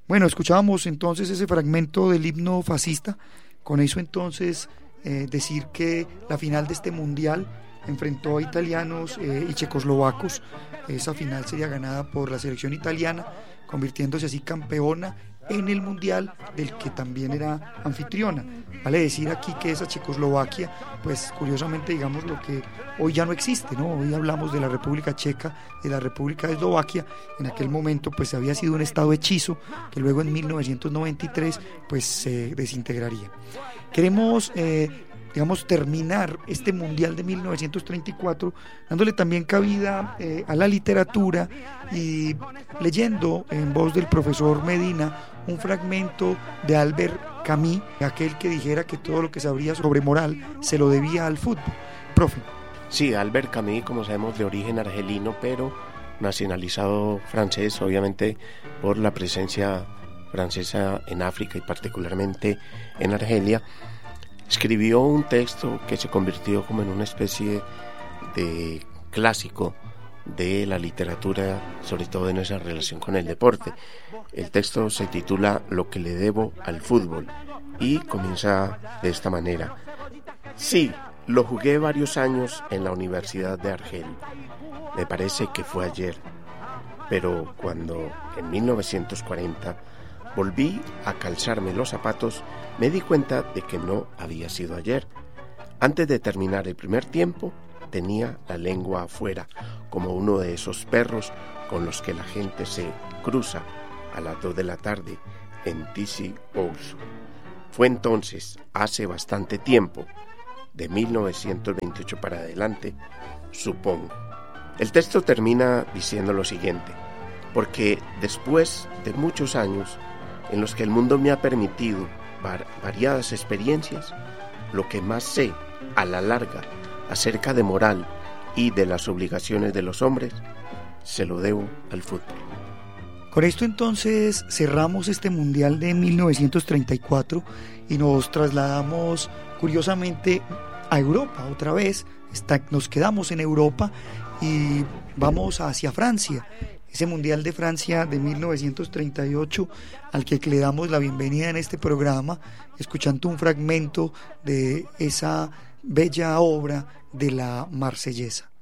Bueno, escuchábamos entonces ese fragmento del himno fascista. Con eso entonces decir que la final de este mundial enfrentó a italianos y checoslovacos. Esa final sería ganada por la selección italiana, convirtiéndose así campeona en el mundial del que también era anfitriona. Vale decir aquí que esa Checoslovaquia, pues curiosamente digamos lo que hoy ya no existe, ¿no? Hoy hablamos de la República Checa, de la República de Eslovaquia. En aquel momento pues había sido un estado hechizo que luego en 1993 pues se desintegraría. Queremos terminar este Mundial de 1934 dándole también cabida a la literatura y leyendo en voz del profesor Medina un fragmento de Albert Camus, aquel que dijera que todo lo que sabría sobre moral se lo debía al fútbol. Profe. Sí, Albert Camus, como sabemos, de origen argelino, pero nacionalizado francés, obviamente por la presencia francesa en África y particularmente en Argelia. Escribió un texto que se convirtió como en una especie de clásico de la literatura, sobre todo en esa relación con el deporte. El texto se titula Lo que le debo al fútbol y comienza de esta manera. Sí, lo jugué varios años en la Universidad de Argel. Me parece que fue ayer, pero cuando en 1940 volví a calzarme los zapatos, me di cuenta de que no había sido ayer. Antes de terminar el primer tiempo, tenía la lengua afuera, como uno de esos perros con los que la gente se cruza a las 2 de la tarde en Tissy Ouzou. Fue entonces, hace bastante tiempo, de 1928 para adelante, supongo. El texto termina diciendo lo siguiente: porque después de muchos años en los que el mundo me ha permitido variadas experiencias, lo que más sé a la larga acerca de moral y de las obligaciones de los hombres, se lo debo al fútbol. Con esto entonces cerramos este Mundial de 1934 y nos trasladamos curiosamente a Europa otra vez. Nos quedamos en Europa y vamos hacia Francia. Ese Mundial de Francia de 1938 al que le damos la bienvenida en este programa, escuchando un fragmento de esa bella obra de la Marsellesa.